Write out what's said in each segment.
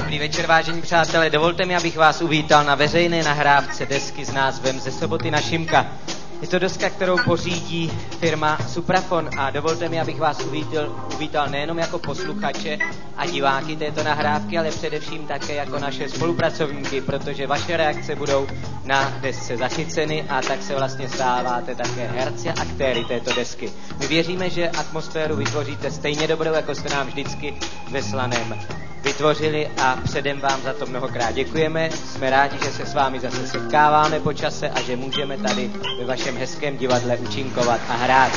Dobrý večer, vážení přátelé. Dovolte mi, abych vás uvítal na veřejné nahrávce desky s názvem Ze soboty na Šimka. Je to deska, kterou pořídí firma Suprafon a dovolte mi, abych vás uvítal nejenom jako posluchače a diváky této nahrávky, ale především také jako naše spolupracovníky, protože vaše reakce budou na desce zachyceny a tak se vlastně stáváte také herci a aktéry této desky. My věříme, že atmosféru vytvoříte stejně dobrou, jako jste nám vždycky ve Slaném vytvořili a předem vám za to mnohokrát děkujeme. Jsme rádi, že se s vámi zase setkáváme po čase a že můžeme tady ve vašem hezkém divadle účinkovat a hrát.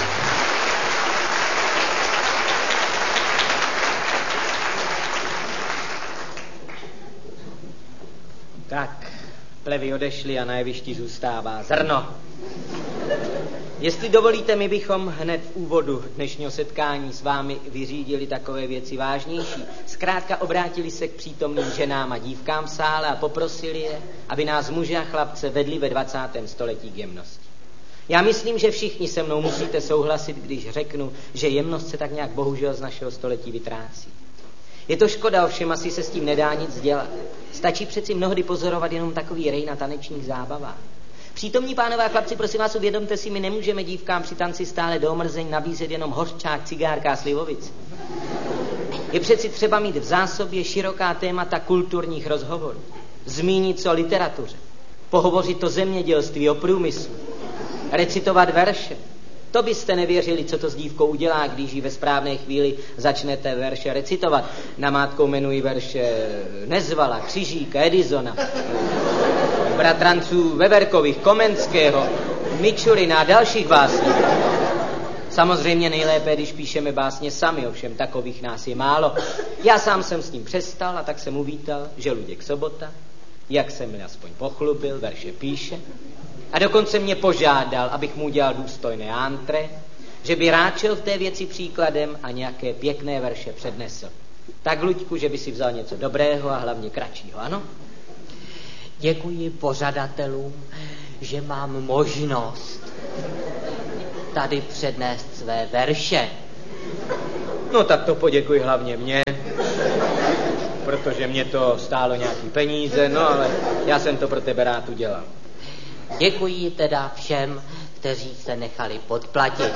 Tak, plevy odešly a na jevišti zůstává zrno. Jestli dovolíte, my bychom hned v úvodu dnešního setkání s vámi vyřídili takové věci vážnější. Zkrátka obrátili se k přítomným ženám a dívkám v sále a poprosili je, aby nás muže a chlapce vedli ve 20. století k jemnosti. Já myslím, že všichni se mnou musíte souhlasit, když řeknu, že jemnost se tak nějak bohužel z našeho století vytrácí. Je to škoda, ovšem asi se s tím nedá nic dělat. Stačí přeci mnohdy pozorovat jenom takový rej na tanečních zábavách. Přítomní pánové a chlapci, prosím vás, uvědomte si, my nemůžeme dívkám při tanci stále do omrzení nabízet jenom hořčák, cigárka a slivovici. Je přeci třeba mít v zásobě široká témata kulturních rozhovorů. Zmínit se o literatuře, pohovořit o zemědělství, o průmyslu, recitovat verše. To byste nevěřili, co to s dívkou udělá, když ji ve správné chvíli začnete verše recitovat. Namátkou jmenují verše Nezvala, Křižíka, Edisona, bratranců Weberkových, Komenského, Mičurina a dalších básníků. Samozřejmě nejlépe, když píšeme básně sami, ovšem takových nás je málo. Já sám jsem s ním přestal a tak jsem uvítal, že Luděk Sobota, jak jsem mi aspoň pochlubil, verše píše. A dokonce mě požádal, abych mu udělal důstojné antré, že by ráčil v té věci příkladem a nějaké pěkné verše přednesl. Tak, Luďku, že by si vzal něco dobrého a hlavně kratšího, ano? Děkuji pořadatelům, že mám možnost tady přednést své verše. No tak to poděkuji hlavně mně, protože mě to stálo nějaký peníze, no ale já jsem to pro tebe rád udělal. Děkuji teda všem, kteří se nechali podplatit.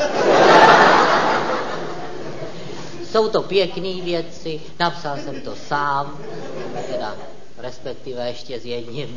Jsou to pěkné věci, napsal jsem to sám, teda respektive ještě s jedním.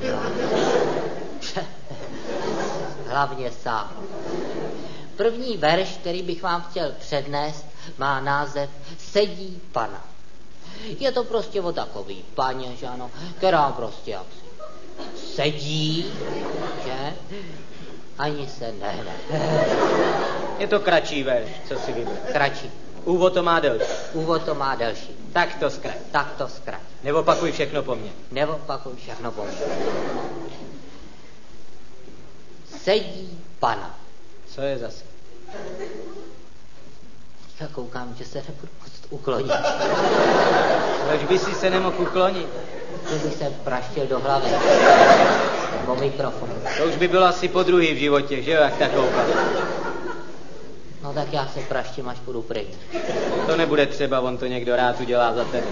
Hlavně sám. První verš, který bych vám chtěl přednést, má název Sedí pana. Je to prostě o takový paně, že ano, která prostě jaksi sedí, že? Ani se nehne. Je to kratší verš, co si vybral? Kratší. Úvod to má delší. Úvod to má delší. Tak to zkrať. Tak to zkrať. Neopakuj všechno po mně. Neopakuj všechno po mně. Sedí pana. Co je zase? Já koukám, že se nebudu moct uklonit. Proč by si se nemohl uklonit? Že bych se praštil do hlavy. O mikrofon. To už by bylo asi podruhý v životě, že jo, jak tak koukal. No tak já se praštím, až půjdu pryč. To nebude třeba, on to někdo rád udělá za tebe.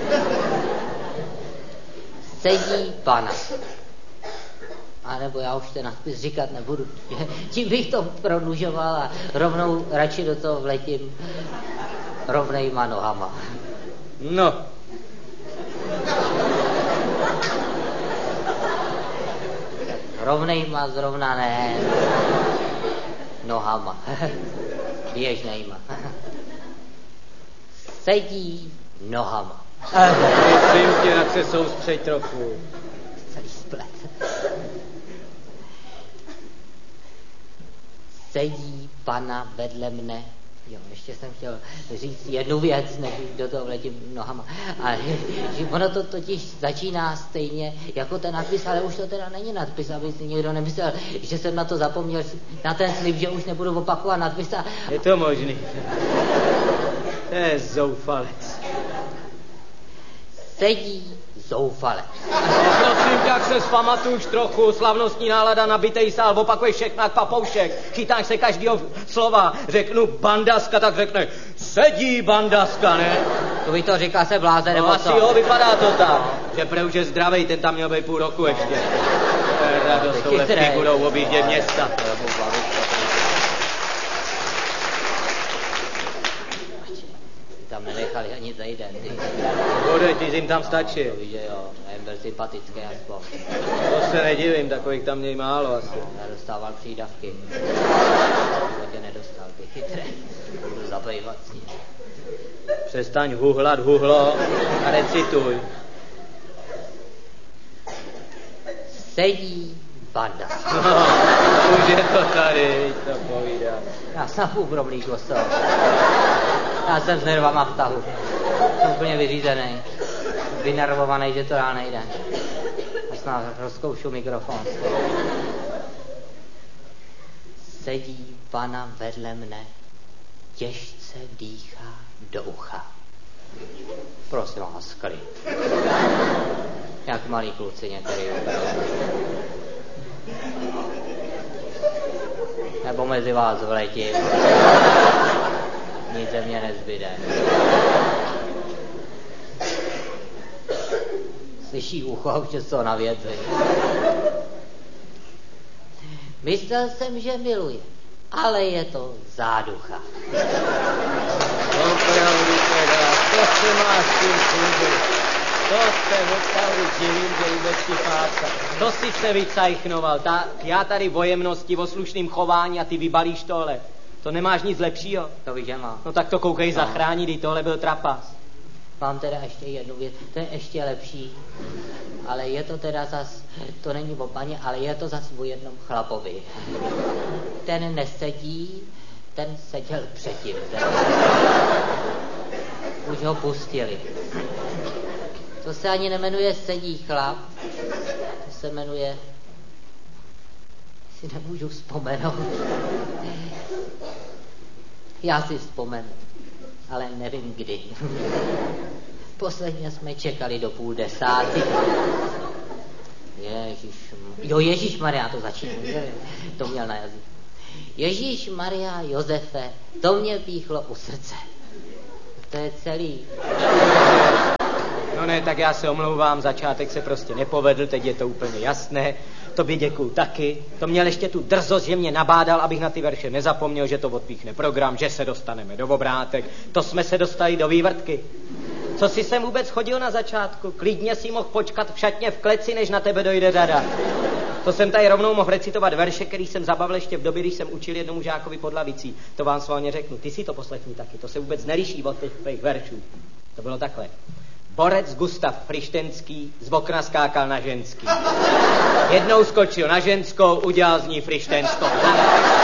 Sedí pana. A nebo já už ten nadpis říkat nebudu. Tím bych to prodlužoval a rovnou radši do toho vletím rovnejma nohama. No. Rovnejma zrovna ne. Nohama. Běžnejma. Sedí nohama. Prosím tě, tak se soustřeď trochu. Celý splet. Sedí pana vedle mne. Jo, ještě jsem chtěl říct jednu věc, než do toho vletím nohama. Ale že ono to totiž začíná stejně jako ten nadpis, ale už to teda není nadpis, aby si někdo nemyslel, že jsem na to zapomněl, na ten slib, že už nebudu opakovat nadpis. Je to možný. To je zoufalec. sedí zoufale. Prosím tě, jak se zpamatuj trochu, slavnostní nálada, nabitej sál, opakuješ všechno jak papoušek, chytáš se každého slova, řeknu bandaska, tak řekne, sedí bandaska, ne? To by to říká se bláze, nebo asi jo, vypadá to tak, že prej už je zdravej, ten tam měl být půl roku ještě. Radost, tohle figurou objíždět města. Tam nenechali ani zejden, ty. Bodej, ty jim tam stačí. To víš, že jo, jen byl sympatický aspoň. To se nedivím, takových tam měj málo asi. Já dostával přídavky. To tě nedostal, ty chytré. Budu zabývací. Přestaň huhlat huglo a recituj. Sedí banda. No, už je to tady, to povídá. Já jsem v problíku z toho. Já jsem s nervama v tahu. Jsem úplně vyřízený. Vynervovaný, že to dál nejde. A snad rozkoušu mikrofon. Sedí pana vedle mne, těžce dýchá do ucha. Prosím vás, klid. Jak malí kluci některý nebo mezi vás vletím. Nic ze mě nezbyde. Slyší ucho a už je to na věci. Myslel jsem, že miluje, ale je to záducha. Opravdu teda, to se má s tím služit. To se opravdu divím, že vůbec ti pása. To si se vycajchnoval. Já tady o jemnosti, o slušným chování a ty vybalíš tohle. To nemáš nic lepšího? To víš, že má. No tak to koukej zachránit, i tohle byl trapas. Mám teda ještě jednu věc, to je ještě lepší, ale je to teda zas, to není o paně, ale je to zas o jednom chlapovi. Ten nesedí, ten seděl předtím. Už ho pustili. To se ani nemenuje sedí chlap, to se jmenuje, si nemůžu vzpomenout. Já si vzpomenu, ale nevím kdy. Posledně jsme čekali do 9:30. Ježíšmarja, to začíná. To měl na jazyk. Ježíšmarja, Josefe, to mě píchlo u srdce. To je celý. No ne, tak já se omlouvám, začátek se prostě nepovedl, teď je to úplně jasné. Tobě děkuju taky. To měl ještě tu drzost, že mě nabádal, abych na ty verše nezapomněl, že to odpíchne program, že se dostaneme do obrátek. To jsme se dostali do vývrtky. Co jsi sem vůbec chodil na začátku? Klidně si mohl počkat v šatně v kleci, než na tebe dojde řada. To jsem tady rovnou mohl recitovat verše, který jsem zabavil ještě v době, když jsem učil jednomu žákovi pod lavicí. To vám svalně řeknu. Ty si to poslechni taky, to se vůbec neliší od těch tvých veršů. To bylo takhle. Borec Gustav Frištenský z okna skákal na ženský. Jednou skočil na ženskou, udělal z ní frištenskou.